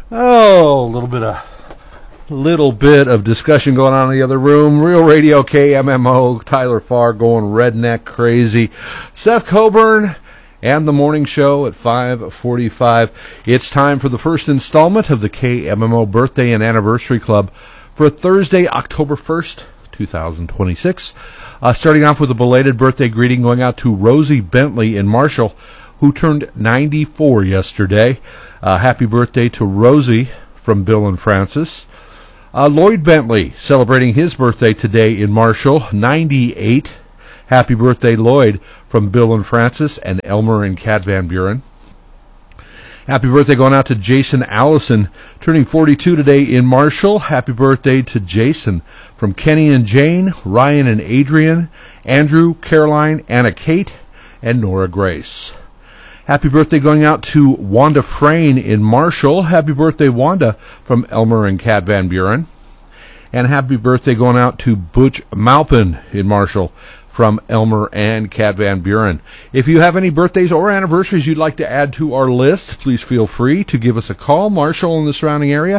Oh, a little bit of discussion going on in the other room. Real Radio KMMO, Tyler Farr going redneck crazy. Seth Coburn and the morning show at 5:45. It's time for the first installment of the KMMO Birthday and Anniversary Club for Thursday, October 1st, 2026. Starting off with a belated birthday greeting going out to Rosie Bentley in Marshall, who turned 94 yesterday. Happy birthday to Rosie from Bill and Francis. Lloyd Bentley celebrating his birthday today in Marshall, 98. Happy birthday, Lloyd, from Bill and Francis and Elmer and Kat Van Buren. Happy birthday going out to Jason Allison, turning 42 today in Marshall. Happy birthday to Jason from Kenny and Jane, Ryan and Adrian, Andrew, Caroline, Anna Kate, and Nora Grace. Happy birthday going out to Wanda Frayne in Marshall. Happy birthday, Wanda, from Elmer and Kat Van Buren. And happy birthday going out to Butch Maupin in Marshall from Elmer and Kat Van Buren. If you have any birthdays or anniversaries you'd like to add to our list, please feel free to give us a call. Marshall and the surrounding area,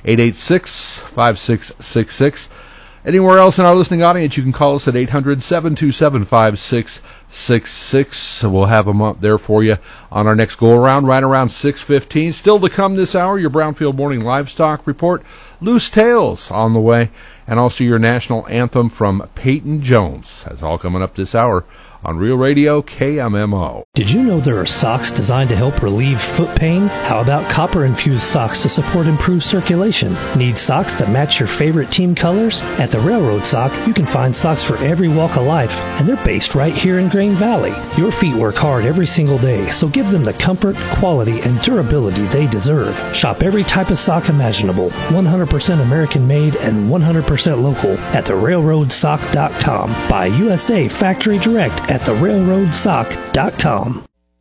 886-5666. Anywhere else in our listening audience, you can call us at 800-727-5666. We'll have them up there for you on our next go-around, right around 6:15. Still to come this hour, your Brownfield Morning Livestock Report, Loose Tales on the way, and also your national anthem from Peyton Jones. That's all coming up this hour on Real Radio KMMO. Did you know there are socks designed to help relieve foot pain? How about copper-infused socks to support improved circulation? Need socks that match your favorite team colors? At the Railroad Sock, you can find socks for every walk of life, and they're based right here in Grain Valley. Your feet work hard every single day, so give them the comfort, quality, and durability they deserve. Shop every type of sock imaginable, 100% American-made and 100% local at therailroadsock.com. Buy USA Factory Direct at therailroadsock.com.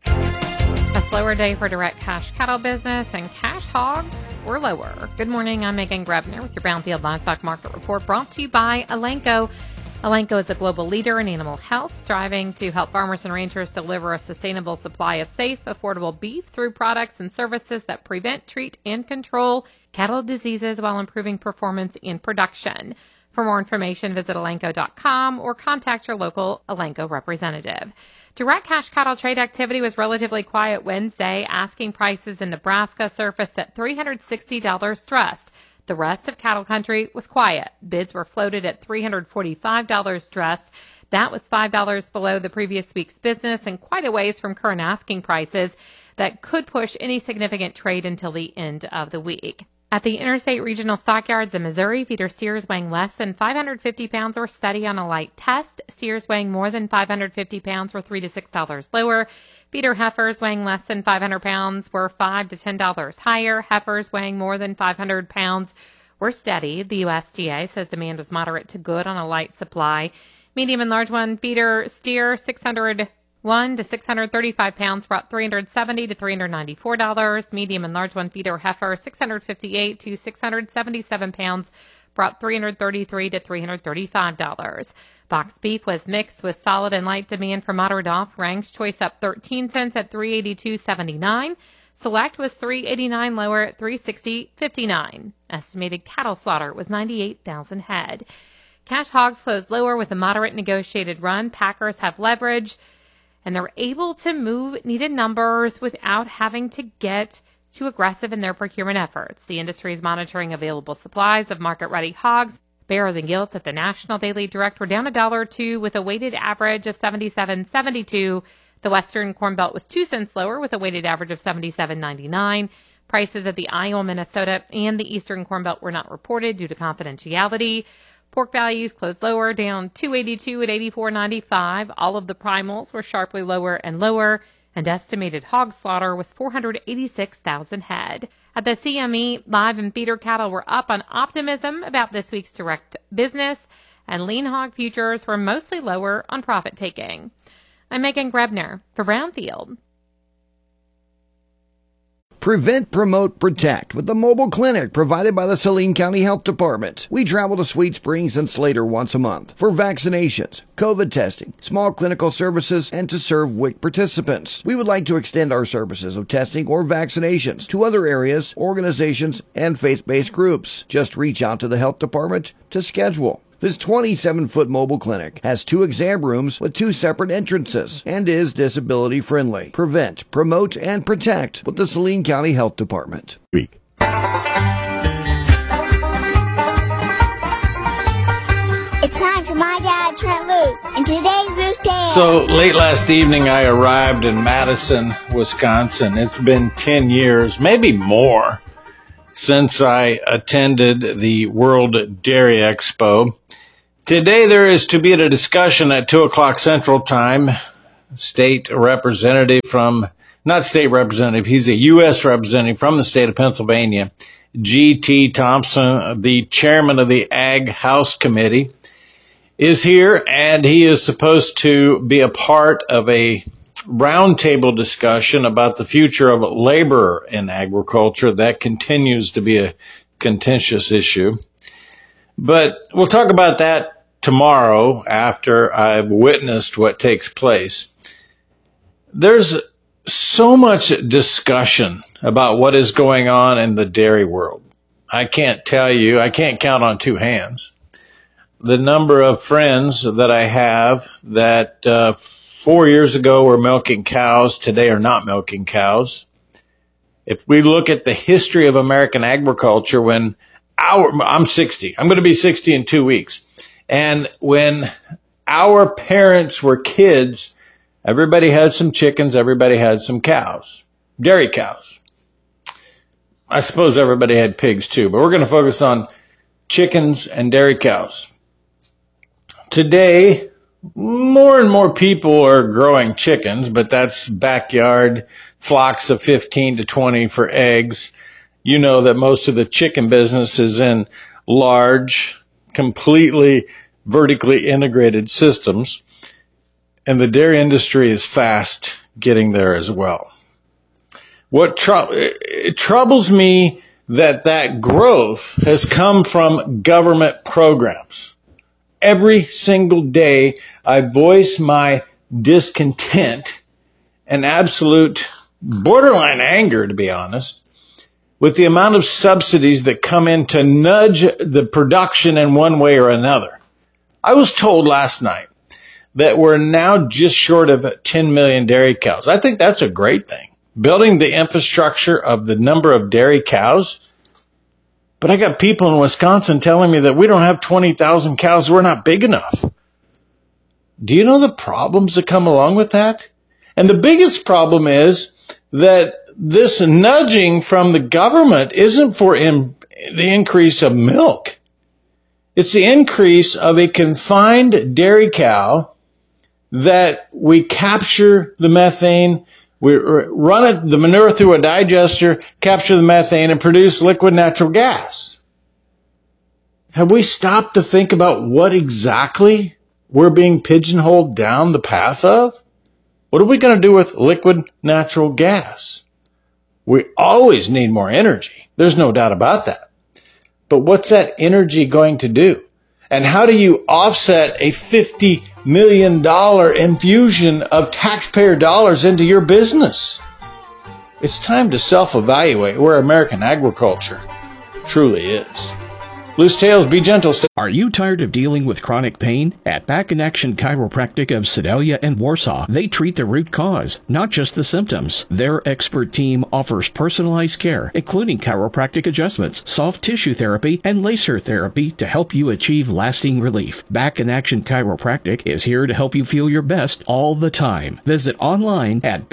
A slower day for direct cash cattle business, and cash hogs were lower. Good morning, I'm Megan Grebner with your Brownfield Livestock Market Report, brought to you by Elanco. Elanco is a global leader in animal health, striving to help farmers and ranchers deliver a sustainable supply of safe, affordable beef through products and services that prevent, treat, and control cattle diseases while improving performance and production. For more information, visit Elanco.com or contact your local Elanco representative. Direct cash cattle trade activity was relatively quiet Wednesday. Asking prices in Nebraska surfaced at $360 stressed. The rest of cattle country was quiet. Bids were floated at $345 stressed. That was $5 below the previous week's business and quite a ways from current asking prices that could push any significant trade until the end of the week. At the Interstate Regional Stockyards in Missouri, feeder steers weighing less than 550 pounds were steady on a light test. Steers weighing more than 550 pounds were $3 to $6 lower. Feeder heifers weighing less than 500 pounds were $5 to $10 higher. Heifers weighing more than 500 pounds were steady. The USDA says demand was moderate to good on a light supply. Medium and large one feeder steer 601 to 635 pounds brought $370 to $394. Medium and large one feeder heifer 658 to 677 pounds brought $333 to $335. Box beef was mixed with solid and light demand for moderate off-ranks. Choice up 13 cents at $382.79. Select was $389 lower at $360.59. Estimated cattle slaughter was 98,000 head. Cash hogs closed lower with a moderate negotiated run. Packers have leverage, and they're able to move needed numbers without having to get too aggressive in their procurement efforts. The industry is monitoring available supplies of market-ready hogs. Barrows and gilts at the National Daily Direct were down $1 or $2 with a weighted average of 77.72. The Western Corn Belt was 2 cents lower with a weighted average of 77.99. Prices at the Iowa, Minnesota, and the Eastern Corn Belt were not reported due to confidentiality. Pork values closed lower, down $2.82 at $84.95. All of the primals were sharply lower and lower, and estimated hog slaughter was 486,000 head. At the CME, live and feeder cattle were up on optimism about this week's direct business, and lean hog futures were mostly lower on profit taking. I'm Megan Grebner for Brownfield. Prevent, Promote, Protect with the mobile clinic provided by the Saline County Health Department. We travel to Sweet Springs and Slater once a month for vaccinations, COVID testing, small clinical services, and to serve WIC participants. We would like to extend our services of testing or vaccinations to other areas, organizations, and faith-based groups. Just reach out to the health department to schedule. This 27-foot mobile clinic has 2 exam rooms with 2 separate entrances and is disability friendly. Prevent, Promote, and Protect with the Saline County Health Department. It's time for My Dad, Trent Loos, and today's Loose Tale. So late last evening, I arrived in Madison, Wisconsin. It's been 10 years, maybe more, since I attended the World Dairy Expo. Today there is to be a discussion at 2 o'clock Central Time. State representative he's a U.S. representative from the state of Pennsylvania, G.T. Thompson, the chairman of the Ag House Committee, is here, and he is supposed to be a part of a roundtable discussion about the future of labor in agriculture. That continues to be a contentious issue. But we'll talk about that tomorrow after I've witnessed what takes place. There's so much discussion about what is going on in the dairy world. I can't count on 2 hands the number of friends that I have that 4 years ago were milking cows, today are not milking cows. If we look at the history of American agriculture, I'm 60. I'm going to be 60 in 2 weeks. And when our parents were kids, everybody had some chickens, everybody had some cows, dairy cows. I suppose everybody had pigs too, but we're going to focus on chickens and dairy cows. Today, more and more people are growing chickens, but that's backyard flocks of 15 to 20 for eggs. You know that most of the chicken business is in large, completely vertically integrated systems, and the dairy industry is fast getting there as well. It troubles me that growth has come from government programs. Every single day, I voice my discontent and absolute borderline anger, to be honest, with the amount of subsidies that come in to nudge the production in one way or another. I was told last night that we're now just short of 10 million dairy cows. I think that's a great thing. Building the infrastructure of the number of dairy cows. But I got people in Wisconsin telling me that we don't have 20,000 cows. We're not big enough. Do you know the problems that come along with that? And the biggest problem is that this nudging from the government isn't for the increase of milk. It's the increase of a confined dairy cow that we capture the methane, we run the manure through a digester, capture the methane, and produce liquid natural gas. Have we stopped to think about what exactly we're being pigeonholed down the path of? What are we going to do with liquid natural gas? We always need more energy. There's no doubt about that. But what's that energy going to do? And how do you offset a $50 million infusion of taxpayer dollars into your business? It's time to self-evaluate where American agriculture truly is. Loose Tales, be gentle. Are you tired of dealing with chronic pain? At Back in Action Chiropractic of Sedalia and Warsaw, they treat the root cause, not just the symptoms. Their expert team offers personalized care, including chiropractic adjustments, soft tissue therapy, and laser therapy to help you achieve lasting relief. Back in Action Chiropractic is here to help you feel your best all the time. Visit online at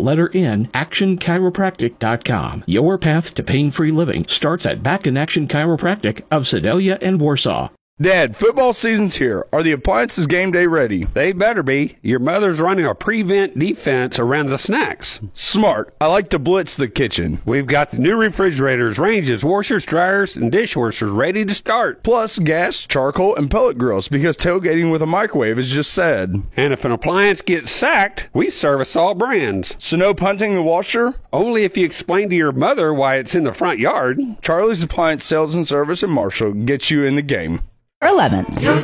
actionchiropractic.com. Your path to pain-free living starts at Back in Action Chiropractic of Sedalia and Warsaw. Dad, football season's here. Are the appliances game day ready? They better be. Your mother's running a prevent defense around the snacks. Smart. I like to blitz the kitchen. We've got the new refrigerators, ranges, washers, dryers, and dishwashers ready to start. Plus gas, charcoal, and pellet grills because tailgating with a microwave is just sad. And if an appliance gets sacked, we service all brands. So no punting the washer? Only if you explain to your mother why it's in the front yard. Charlie's Appliance Sales and Service in Marshall gets you in the game. 11th.